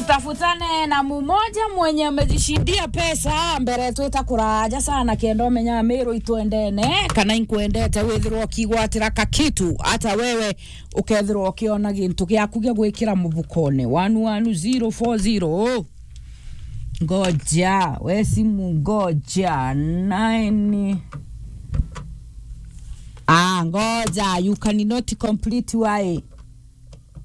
tutafutane na mmoja mwenye amejishindia pesa mbere twita kuraja sana kendo menya mero itwendene kana inkwendete withirwo kigwatira kakitu hata wewe ukethirwo ukiona gintu giaku gya gwikira mubukone 11040 ngoja we simu ngoja 9 ngoja you cannot complete why